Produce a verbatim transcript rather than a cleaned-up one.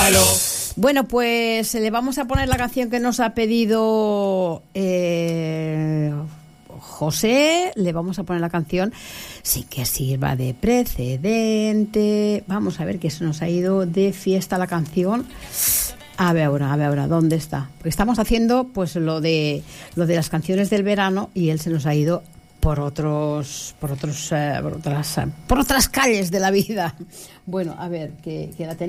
Palo. Bueno, pues le vamos a poner la canción que nos ha pedido eh, José. Le vamos a poner la canción sin que sirva de precedente. Vamos a ver que se nos ha ido de fiesta la canción. A ver ahora, a ver ahora, ¿dónde está? Porque estamos haciendo pues lo de lo de las canciones del verano y él se nos ha ido por otros por otros eh, por otras por otras calles de la vida. Bueno, a ver, que, que la tenemos.